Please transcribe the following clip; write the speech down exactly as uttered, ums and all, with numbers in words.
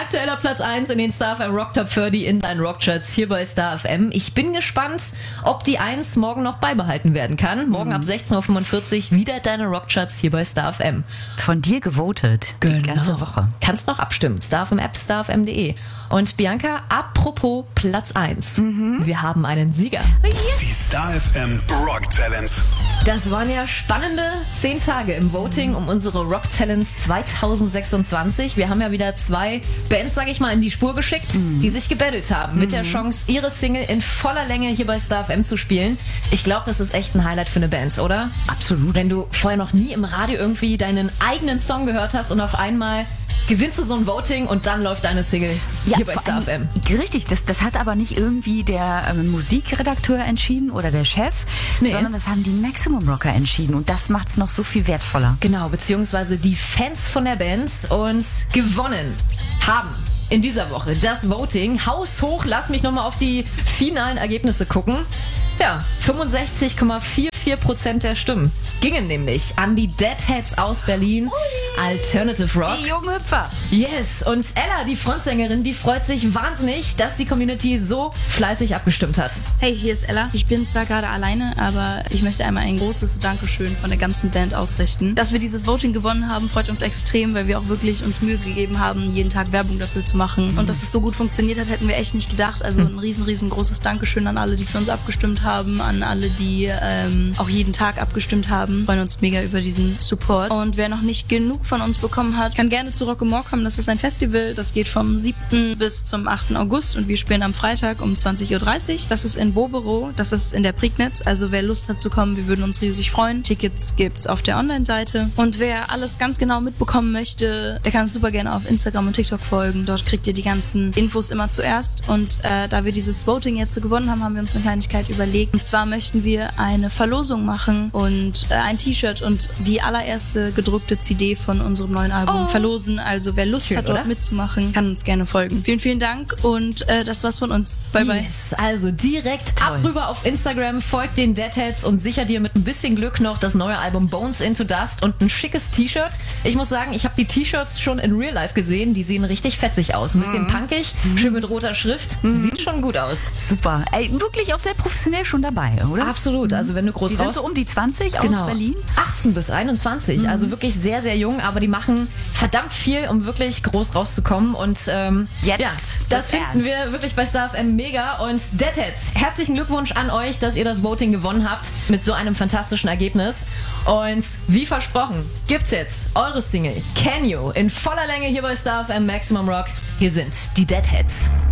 Aktueller Platz eins in den Star F M Rock Top dreißig in deinen Rockcharts hier bei Star F M. Ich bin gespannt, ob die eins morgen noch beibehalten werden kann. Morgen mhm. ab sechzehn Uhr fünfundvierzig wieder deine Rockcharts hier bei Star F M. Von dir gewotet, genau. Die ganze Woche. Kannst noch abstimmen. Star F M App, star f m punkt de. Und Bianca, apropos Platz eins. Mhm. Wir haben einen Sieger. Die Star F M Rock Talents. Das waren ja spannende zehn Tage im Voting um unsere Rock Talents zwanzig sechsundzwanzig. Wir haben ja wieder zwei Bands, sag ich mal, in die Spur geschickt, mhm. die sich gebettelt haben, mhm. mit der Chance, ihre Single in voller Länge hier bei Star F M zu spielen. Ich glaube, das ist echt ein Highlight für eine Band, oder? Absolut. Wenn du vorher noch nie im Radio irgendwie deinen eigenen Song gehört hast und auf einmal gewinnst du so ein Voting und dann läuft deine Single ja, hier bei Star F M. Richtig, das, das hat aber nicht irgendwie der äh, Musikredakteur entschieden oder der Chef, nee. sondern das haben die Maximum Rocker entschieden und das macht es noch so viel wertvoller. Genau, beziehungsweise die Fans von der Band und gewonnen haben in dieser Woche das Voting. Haushoch, lass mich nochmal auf die finalen Ergebnisse gucken. Ja, fünfundsechzig Komma vierundvierzig Prozent der Stimmen gingen nämlich an die Deadheads aus Berlin. Ui, Alternative Rock. Die jungen Hüpfer. Yes, und Ella, die Frontsängerin, die freut sich wahnsinnig, dass die Community so fleißig abgestimmt hat. Hey, hier ist Ella. Ich bin zwar gerade alleine, aber ich möchte einmal ein großes Dankeschön von der ganzen Band ausrichten. Dass wir dieses Voting gewonnen haben, freut uns extrem, weil wir auch wirklich uns Mühe gegeben haben, jeden Tag Werbung dafür zu machen. Mhm. Und dass es so gut funktioniert hat, hätten wir echt nicht gedacht. Also ein riesen, riesengroßes Dankeschön an alle, die für uns abgestimmt haben, an alle, die ähm, auch jeden Tag abgestimmt haben. Wir freuen uns mega über diesen Support. Und wer noch nicht genug von uns bekommen hat, kann gerne zu Rock'n'More kommen. Das ist ein Festival, das geht vom siebten bis zum achten August und wir spielen am Freitag um zwanzig Uhr dreißig. Das ist in Bobero, das ist in der Prignitz. Also wer Lust hat zu kommen, wir würden uns riesig freuen. Tickets gibt's auf der Online-Seite. Und wer alles ganz genau mitbekommen möchte, der kann uns super gerne auf Instagram und TikTok folgen. Dort kriegt ihr die ganzen Infos immer zuerst. Und äh, da wir dieses Voting jetzt gewonnen haben, haben wir uns eine Kleinigkeit überlegt. Und zwar möchten wir eine Verlosung machen und äh, ein T-Shirt und die allererste gedruckte C D von unserem neuen Album oh. verlosen. Also wer Lust Schön, hat, dort oder? mitzumachen, kann uns gerne folgen. Vielen, vielen Dank und äh, das war's von uns. Bye, bye. Yes, also direkt Toll. ab rüber auf Instagram, folgt den Deadheads und sicher dir mit ein bisschen Glück noch das neue Album Bones into Dust und ein schickes T-Shirt. Ich muss sagen, ich habe die T-Shirts schon in Real Life gesehen. Die sehen richtig fetzig aus. Ein bisschen mhm. punkig, mhm. schön mit roter Schrift. Mhm. Sieht schon gut aus. Super. Ey, wirklich auch sehr professionell schon dabei, oder? Absolut. Also wenn du groß die raus... sind so um die zwanzig genau. aus Berlin? achtzehn bis einundzwanzig. Mhm. Also wirklich sehr, sehr jung. Aber die machen verdammt viel, um wirklich groß rauszukommen. Und ähm, Jetzt ja, das finden ernst. wir wirklich bei Star F M mega. Und Deadheads, herzlichen Glückwunsch an euch, dass ihr das Voting gewonnen habt mit so einem fantastischen Ergebnis. Und wie versprochen, gibt's jetzt eure Single Can You in voller Länge hier bei Star F M Maximum Rock. Hier sind die Deadheads.